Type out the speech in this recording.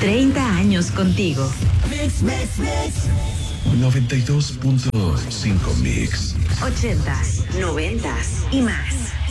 30 años contigo. Mix, mix, mix. 92.5 Mix. 80s, 90s y más.